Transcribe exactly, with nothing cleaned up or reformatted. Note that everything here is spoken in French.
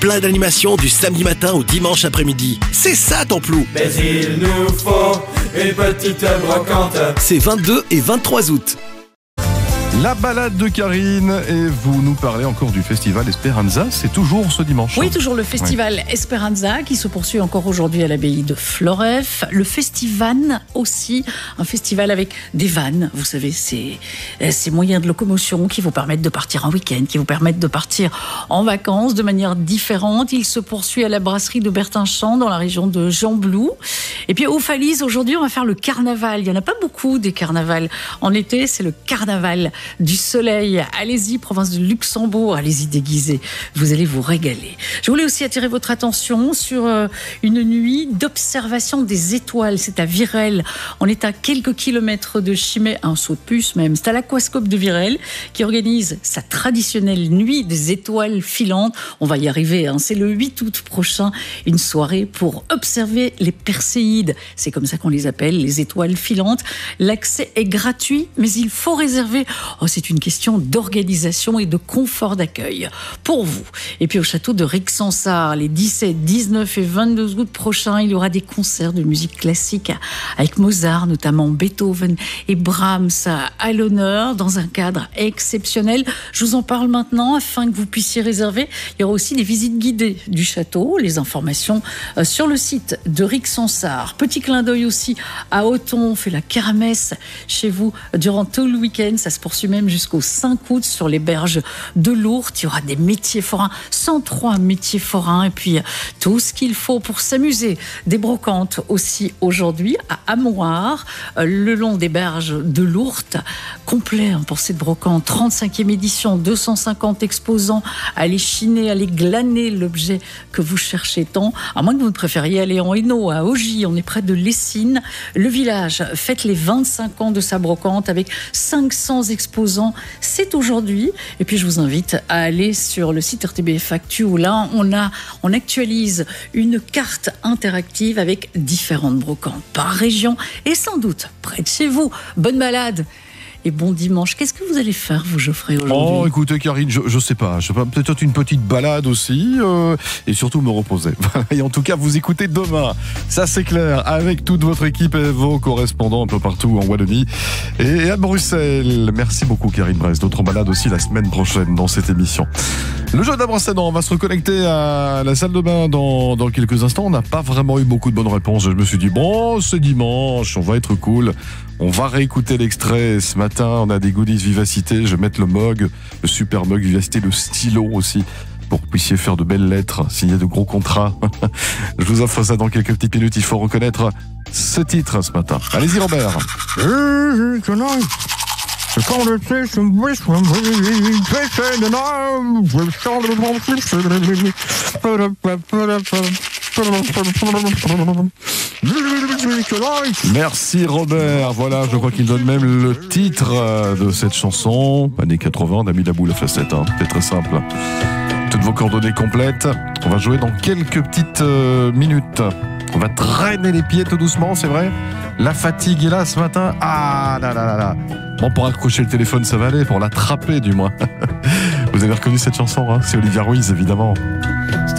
Plein d'animations du samedi matin au dimanche après-midi. C'est ça ton plou. Mais il nous faut une petite brocante. C'est vingt-deux et vingt-trois août. La balade de Karine, et vous nous parlez encore du festival Esperanza, c'est toujours ce dimanche. Oui, toujours le festival ouais. Esperanza qui se poursuit encore aujourd'hui à l'abbaye de Floreffe. Le Festivan aussi, un festival avec des vannes, vous savez, c'est ces moyens de locomotion qui vous permettent de partir en week-end, qui vous permettent de partir en vacances de manière différente. Il se poursuit à la brasserie de Bertinchamp dans la région de Gembloux. Et puis au Falise, aujourd'hui, on va faire le carnaval. Il n'y en a pas beaucoup des carnavals. En été, c'est le carnaval du soleil. Allez-y, province de Luxembourg, allez-y déguisé, vous allez vous régaler. Je voulais aussi attirer votre attention sur euh, une nuit d'observation des étoiles. C'est à Virel. On est à quelques kilomètres de Chimay, un saut de puce même. C'est à l'aquascope de Virel qui organise sa traditionnelle nuit des étoiles filantes. On va y arriver, hein. C'est le huit août prochain, une soirée pour observer les perséides. C'est comme ça qu'on les appelle, les étoiles filantes. L'accès est gratuit, mais il faut réserver. Oh, c'est une question d'organisation et de confort d'accueil pour vous. Et puis au château de Rixensart, les dix-sept, dix-neuf et vingt-deux août prochains, il y aura des concerts de musique classique avec Mozart, notamment Beethoven et Brahms à l'honneur dans un cadre exceptionnel. Je vous en parle maintenant afin que vous puissiez réserver. Il y aura aussi des visites guidées du château, les informations sur le site de Rixensart. Petit clin d'œil aussi à Othon, on fait la kermesse chez vous durant tout le week-end. Ça se poursuit même jusqu'au cinq août sur les berges de l'Ourthe. Il y aura des métiers forains, cent trois métiers forains, et puis tout ce qu'il faut pour s'amuser. Des brocantes aussi aujourd'hui à Amoir, le long des berges de l'Ourthe. Complet pour cette brocante, trente-cinquième édition, deux cent cinquante exposants. Allez chiner, allez glaner l'objet que vous cherchez tant, à moins que vous ne préfériez aller en Hainaut, à Augy, on est près de Lessines. Le village fête les vingt-cinq ans de sa brocante avec cinq cents exposants. C'est aujourd'hui. Et puis je vous invite à aller sur le site R T B F Actu où là on a, on actualise une carte interactive avec différentes brocantes par région et sans doute près de chez vous. Bonne balade et bon dimanche. Qu'est-ce que vous allez faire, vous, Geoffrey, aujourd'hui? Oh, écoutez, Karine, je, je sais pas. Je sais pas, peut-être une petite balade aussi, euh, et surtout me reposer. Et en tout cas, vous écoutez demain. Ça, c'est clair. Avec toute votre équipe et vos correspondants un peu partout en Wallonie et à Bruxelles. Merci beaucoup, Karine Brest. D'autres balades aussi la semaine prochaine dans cette émission. Le jeu d'Abracédan, on va se reconnecter à la salle de bain dans, dans quelques instants. On n'a pas vraiment eu beaucoup de bonnes réponses. Je me suis dit, bon, c'est dimanche, on va être cool. On va réécouter l'extrait ce matin. On a des goodies Vivacité. Je vais mettre le mug, le super mug Vivacité, le stylo aussi, pour que vous puissiez faire de belles lettres, signer de gros contrats. Je vous offre ça dans quelques petites minutes. Il faut reconnaître ce titre ce matin. Allez-y, Robert. Merci Robert. Voilà, je crois qu'il donne même le titre de cette chanson. Années quatre-vingts, on a mis la boule à facette, hein. C'est très simple. Toutes vos coordonnées complètes. On va jouer dans quelques petites euh, minutes. On va traîner les pieds tout doucement, c'est vrai. La fatigue est là ce matin. Ah là là là là. Bon, pour accrocher le téléphone, ça va aller. Pour l'attraper, du moins. Vous avez reconnu cette chanson, hein? C'est Olivia Ruiz, évidemment.